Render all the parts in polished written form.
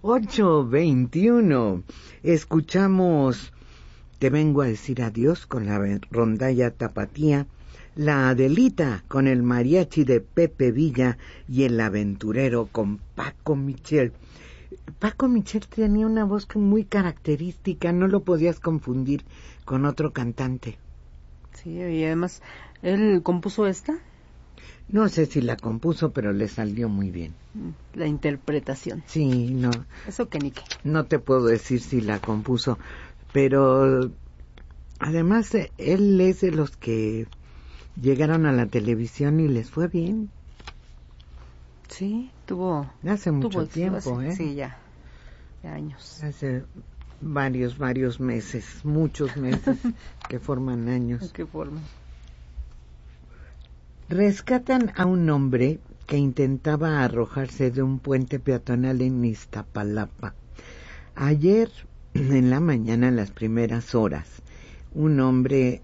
8:21. Escuchamos Te vengo a decir adiós con la rondalla tapatía, La Adelita con el mariachi de Pepe Villa y El Aventurero con Paco Michel. Paco Michel tenía una voz muy característica, no lo podías confundir con otro cantante. Sí, y además, ¿él compuso esta? No sé si la compuso, pero le salió muy bien. La interpretación. Sí, no. Eso que ni qué. No te puedo decir si la compuso, pero además él es de los que llegaron a la televisión y les fue bien. Sí, tuvo... Hace mucho tiempo, Sí, ya años. Hace varios meses, muchos meses que forman años. ¿Qué forma? Rescatan a un hombre que intentaba arrojarse de un puente peatonal en Iztapalapa. Ayer, en la mañana, en las primeras horas, un hombre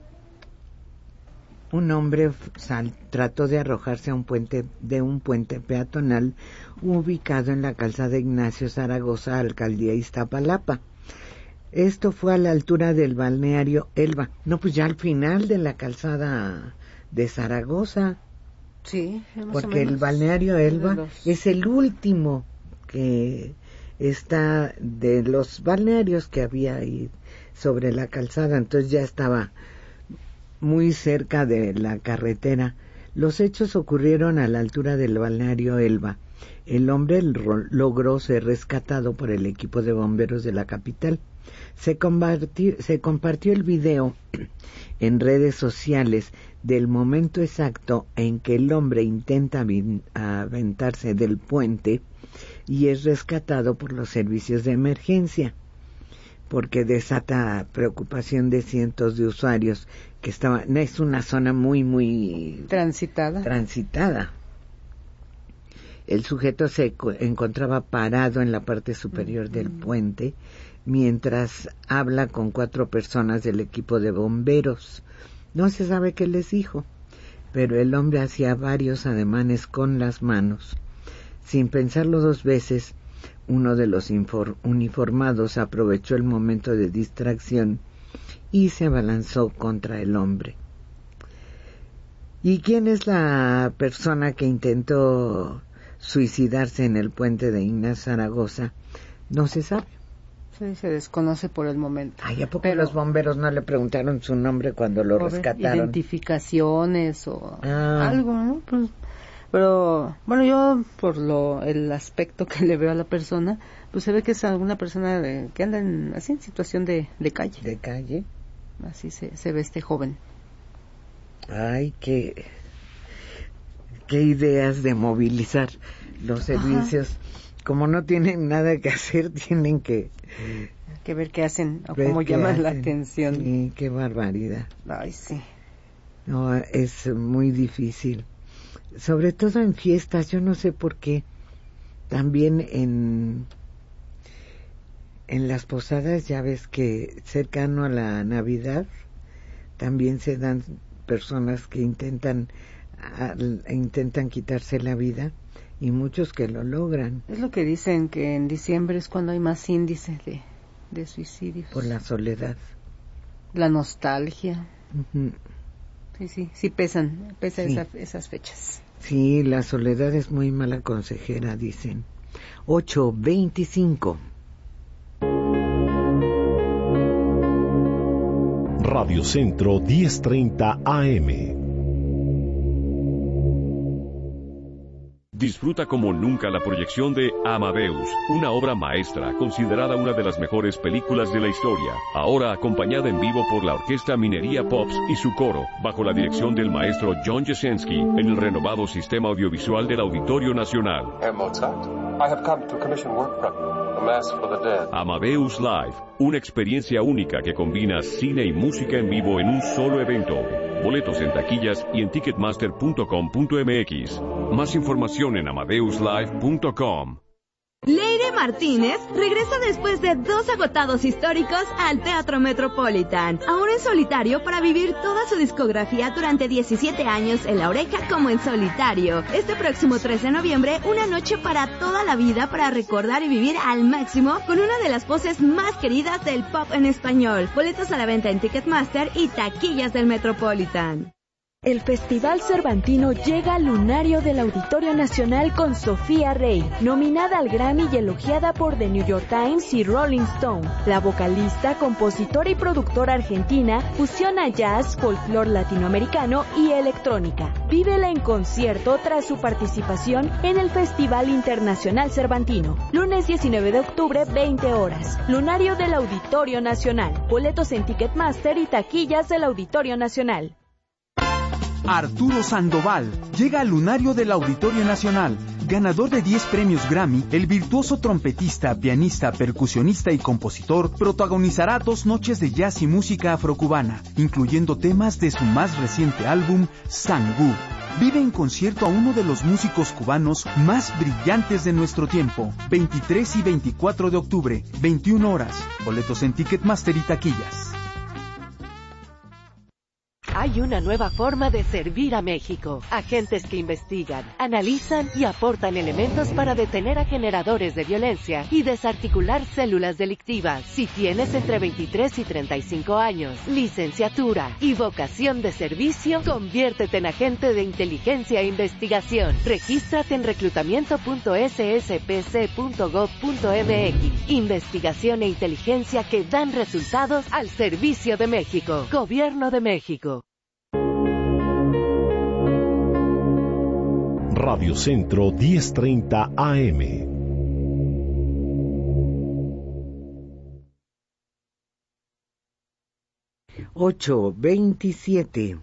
trató de arrojarse a un puente peatonal ubicado en la calzada Ignacio Zaragoza, alcaldía Iztapalapa. Esto fue a la altura del balneario Elba. No, pues ya al final de la calzada de Zaragoza. Sí, porque el balneario Elba es el último que está de los balnearios que había ahí sobre la calzada, entonces ya estaba muy cerca de la carretera. Los hechos ocurrieron a la altura del balneario Elba. El hombre logró ser rescatado por el equipo de bomberos de la capital. Se compartió el video en redes sociales del momento exacto en que el hombre intenta aventarse del puente y es rescatado por los servicios de emergencia, porque desata preocupación de cientos de usuarios que estaban... Es una zona muy transitada. El sujeto se encontraba parado en la parte superior del puente mientras habla con 4 personas del equipo de bomberos. No se sabe qué les dijo, pero el hombre hacía varios ademanes con las manos. Sin pensarlo 2 veces, uno de los uniformados aprovechó el momento de distracción y se abalanzó contra el hombre. ¿Y quién es la persona que intentó suicidarse en el puente de Ignacio Zaragoza? No se sabe. Sí, se desconoce por el momento. Ay, ¿a poco los bomberos no le preguntaron su nombre cuando lo rescataron? Identificaciones o algo, ¿no? Pues, pero, bueno, yo por el aspecto que le veo a la persona, pues se ve que es alguna persona que anda así en situación de calle. ¿De calle? Así se ve este joven. Ay, qué ideas de movilizar los servicios. Ajá. Como no tienen nada que hacer, tienen que ver qué hacen o cómo llaman la atención. Sí, qué barbaridad. Ay, sí. No, es muy difícil. Sobre todo en fiestas, yo no sé por qué. También en las posadas, ya ves que cercano a la Navidad, también se dan personas que intentan quitarse la vida. Y muchos que lo logran. Es lo que dicen, que en diciembre es cuando hay más índice de suicidios. Por la soledad. La nostalgia. Uh-huh. Sí pesa sí. Esas fechas. Sí, la soledad es muy mala consejera, dicen. 8:25. Radio Centro 1030 AM. Disfruta como nunca la proyección de Amadeus, una obra maestra considerada una de las mejores películas de la historia, ahora acompañada en vivo por la Orquesta Minería Pops y su coro, bajo la dirección del maestro John Jasenski, en el renovado sistema audiovisual del Auditorio Nacional. Herr Mozart, I have come to commission work from you, A Mass for the Dead. Amadeus Live, una experiencia única que combina cine y música en vivo en un solo evento. Boletos en taquillas y en ticketmaster.com.mx. Más información en amadeuslive.com. Leire Martínez regresa después de 2 agotados históricos al Teatro Metropolitan, ahora en solitario para vivir toda su discografía durante 17 años en La Oreja como en solitario. Este próximo 3 de noviembre, una noche para toda la vida para recordar y vivir al máximo con una de las voces más queridas del pop en español. Boletos a la venta en Ticketmaster y taquillas del Metropolitan. El Festival Cervantino llega al lunario del Auditorio Nacional con Sofía Rey, nominada al Grammy y elogiada por The New York Times y Rolling Stone. La vocalista, compositora y productora argentina fusiona jazz, folclore latinoamericano y electrónica. Vívela en concierto tras su participación en el Festival Internacional Cervantino. Lunes 19 de octubre, 20 horas. Lunario del Auditorio Nacional. Boletos en Ticketmaster y taquillas del Auditorio Nacional. Arturo Sandoval llega al lunario del Auditorio Nacional. Ganador de 10 premios Grammy, el virtuoso trompetista, pianista, percusionista y compositor protagonizará 2 noches de jazz y música afrocubana, incluyendo temas de su más reciente álbum, Sangú. Vive en concierto a uno de los músicos cubanos más brillantes de nuestro tiempo. 23 y 24 de octubre, 21 horas. Boletos en Ticketmaster y taquillas. Hay una nueva forma de servir a México. Agentes que investigan, analizan y aportan elementos para detener a generadores de violencia y desarticular células delictivas. Si tienes entre 23 y 35 años, licenciatura y vocación de servicio, conviértete en agente de inteligencia e investigación. Regístrate en reclutamiento.sspc.gov.mx. Investigación e inteligencia que dan resultados al servicio de México. Gobierno de México. Radio Centro 1030 AM. (8:27).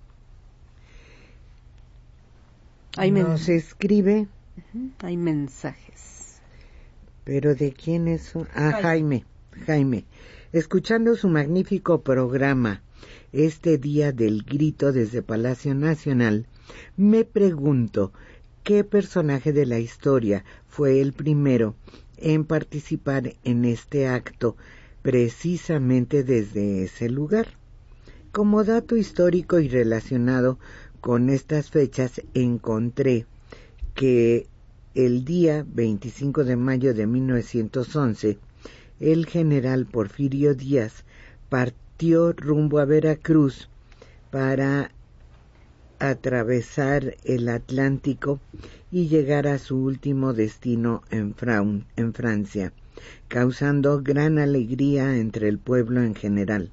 Nos escribe. Hay mensajes. ¿Pero de quién es? Jaime. Escuchando su magnífico programa este día del grito desde Palacio Nacional, me pregunto qué personaje de la historia fue el primero en participar en este acto precisamente desde ese lugar. Como dato histórico y relacionado con estas fechas, encontré que el día 25 de mayo de 1911, el general Porfirio Díaz partió rumbo a Veracruz para atravesar el Atlántico y llegar a su último destino en Francia, causando gran alegría entre el pueblo en general.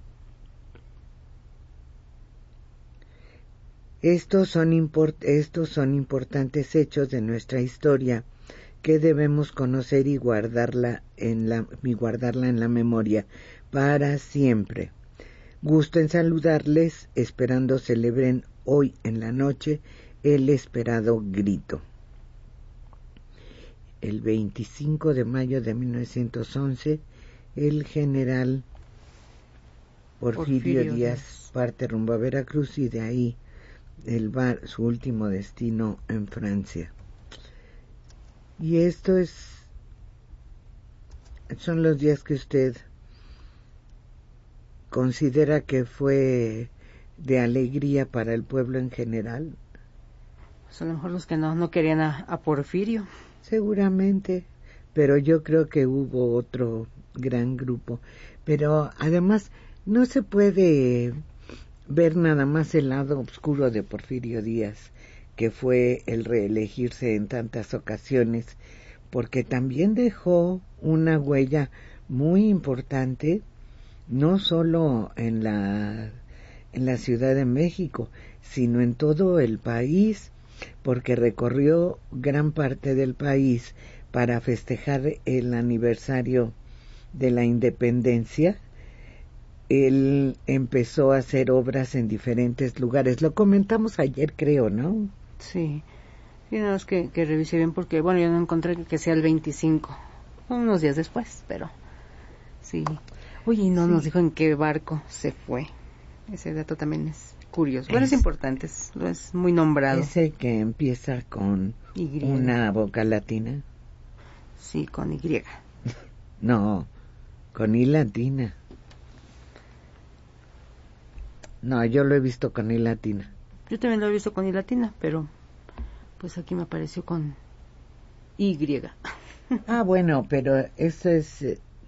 Estos son importantes hechos de nuestra historia que debemos conocer y guardarla en la memoria para siempre. Gusto en saludarles, esperando celebren hoy en la noche el esperado grito. El 25 de mayo de 1911, el general Porfirio Díaz parte rumbo a Veracruz y de ahí su último destino en Francia. Y son los días que usted considera que fue de alegría para el pueblo en general. Pues a lo mejor los que no querían a Porfirio. Seguramente, pero yo creo que hubo otro gran grupo. Pero además no se puede ver nada más el lado oscuro de Porfirio Díaz, que fue el reelegirse en tantas ocasiones, porque también dejó una huella muy importante, no solo en la Ciudad de México, sino en todo el país, porque recorrió gran parte del país para festejar el aniversario de la independencia. Él empezó a hacer obras en diferentes lugares. Lo comentamos ayer, creo, ¿no? Sí. Y nada más que revisé bien porque, bueno, yo no encontré que sea el 25. Unos días después, pero sí. Oye, no nos dijo en qué barco se fue. Ese dato también es curioso. Bueno, es importante, es muy nombrado. Ese que empieza con una boca latina. Sí, con Y. No, con I latina. No, yo lo he visto con I latina. Yo también lo he visto con I latina, pero pues aquí me apareció con Y. Bueno, pero eso es...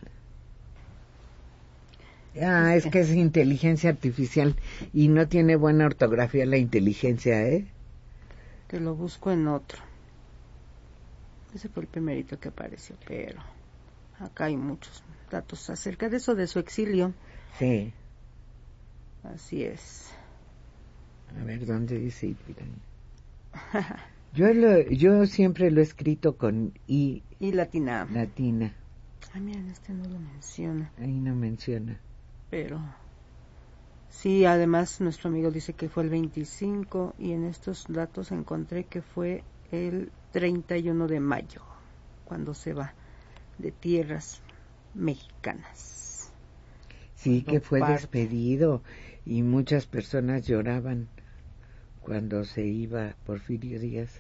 es que es inteligencia artificial y no tiene buena ortografía la inteligencia, ¿eh? Que lo busco en otro. Ese fue el primerito que apareció, pero acá hay muchos datos acerca de eso, de su exilio. Sí. Así es. A ver, ¿dónde dice Ipiranga? Yo siempre lo he escrito con I. I latina. Latina. Ay, miren, este no lo menciona. Ahí no menciona. Pero sí, además nuestro amigo dice que fue el 25 y en estos datos encontré que fue el 31 de mayo, cuando se va de tierras mexicanas. Sí, que fue despedido y muchas personas lloraban cuando se iba Porfirio Díaz.